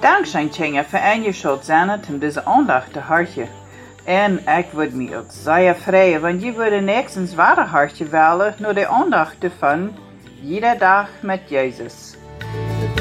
Dank zijn Tjenja voor en je schuld zijn om deze aandacht te hartje. En ik würde mich ook sehr freuen, wenn je würde nächstens wahre hartje wählen, nur de aandacht ervan, jeder Tag mit Jesus.